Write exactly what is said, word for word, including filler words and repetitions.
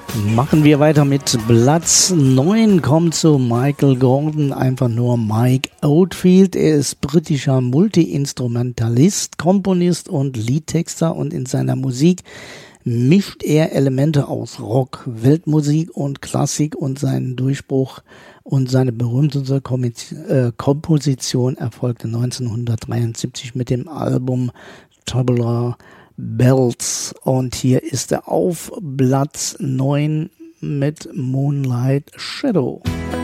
Machen wir weiter mit Platz neun, kommt zu Michael Gordon, einfach nur Mike Oldfield. Er ist britischer Multi-Instrumentalist, Komponist und Liedtexter und in seiner Musik mischt er Elemente aus Rock, Weltmusik und Klassik und seinen Durchbruch und seine berühmteste Komposition erfolgte neunzehnhundertdreiundsiebzig mit dem Album Tubular Bells und hier ist er auf Platz neun mit Moonlight Shadow.